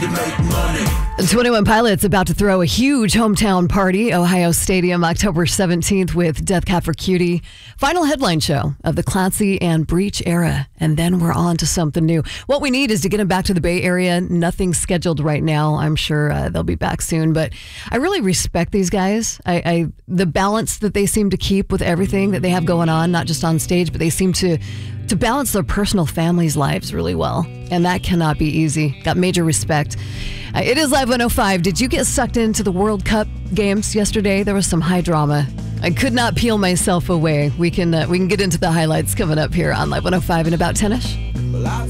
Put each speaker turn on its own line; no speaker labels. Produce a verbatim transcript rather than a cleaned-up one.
to make money.
twenty-one Pilots about to throw a huge hometown party, Ohio Stadium, October seventeenth with Death Cab for Cutie. Final headline show of the Clancy and Breach era. And then we're on to something new. What we need is to get them back to the Bay Area. Nothing scheduled right now. I'm sure uh, they'll be back soon. But I really respect these guys. I, I the balance that they seem to keep with everything that they have going on, not just on stage, but they seem to to balance their personal families' lives really well. And that cannot be easy. Got major respect. Uh, it is Live one oh five. Did you get sucked into the World Cup games yesterday? There was some high drama. I could not peel myself away. We can uh, we can get into the highlights coming up here on Live one oh five in about ten-ish.